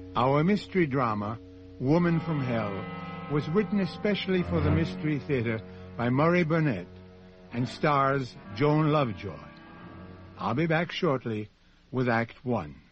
Our mystery drama, Woman from Hell, was written especially for the Mystery Theatre by Murray Burnett and stars Joan Lovejoy. I'll be back shortly with Act One.